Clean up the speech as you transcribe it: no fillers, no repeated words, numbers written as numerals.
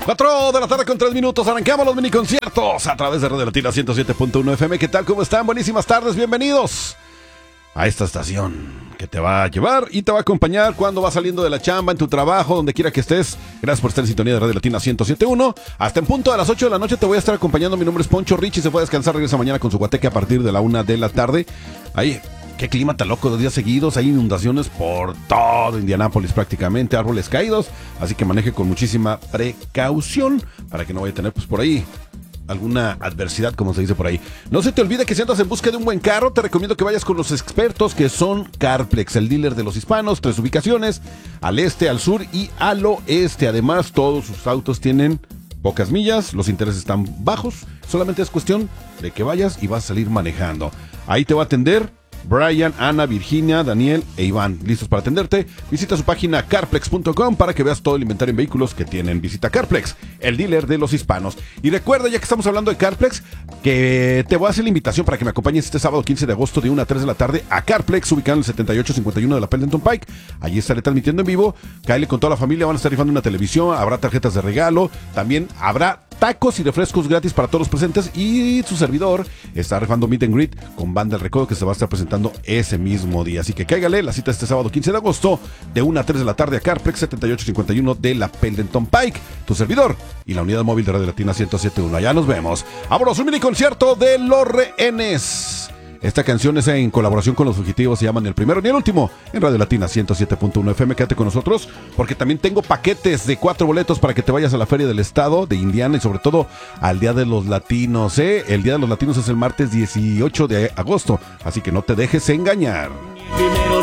4 de la tarde con 3 minutos, arrancamos los miniconciertos a través de Radio Latina 107.1 FM. ¿Qué tal? ¿Cómo están? Buenísimas tardes, bienvenidos a esta estación que te va a llevar y te va a acompañar cuando vas saliendo de la chamba, en tu trabajo, donde quiera que estés. Gracias por estar en sintonía de Radio Latina 107.1. Hasta en punto de las 8 de la noche te voy a estar acompañando. Mi nombre es Poncho Richie, se puede descansar, regresa mañana con su guateque a partir de la 1 de la tarde. Ahí, qué clima tan loco, 2 días seguidos, hay inundaciones por todo Indianápolis prácticamente, árboles caídos, así que maneje con muchísima precaución para que no vaya a tener pues por ahí alguna adversidad, como se dice por ahí. No se te olvide que si andas en busca de un buen carro, te recomiendo que vayas con los expertos que son Carplex, el dealer de los hispanos. 3 ubicaciones, al este, al sur y al oeste. Además, todos sus autos tienen pocas millas, los intereses están bajos, solamente es cuestión de que vayas y vas a salir manejando. Ahí te va a atender Brian, Ana, Virginia, Daniel e Iván, listos para atenderte. Visita su página carplex.com para que veas todo el inventario en vehículos que tienen. Visita Carplex, el dealer de los hispanos. Y recuerda, ya que estamos hablando de Carplex, que te voy a hacer la invitación para que me acompañes este sábado 15 de agosto de 1 a 3 de la tarde a Carplex, ubicado en el 7851 de la Pendleton Pike. Allí estaré transmitiendo en vivo. Cáele con toda la familia, van a estar rifando una televisión, habrá tarjetas de regalo, también habrá tacos y refrescos gratis para todos los presentes, y su servidor está rifando Meet and Greet con Banda El Recodo, que se va a estar presentando ese mismo día. Así que cáigale, la cita este sábado 15 de agosto de 1 a 3 de la tarde a Carplex 7851 de la Pendleton Pike. Tu servidor y la unidad móvil de Radio Latina 107.1. Allá nos vemos. Vámonos, un mini concierto de Los Rehenes. Esta canción es en colaboración con Los Fugitivos, se llaman El Primero ni el Último, en Radio Latina 107.1 FM. Quédate con nosotros porque también tengo paquetes de 4 boletos para que te vayas a la Feria del Estado de Indiana y sobre todo al Día de los Latinos. El Día de los Latinos es el martes 18 de agosto, así que no te dejes engañar.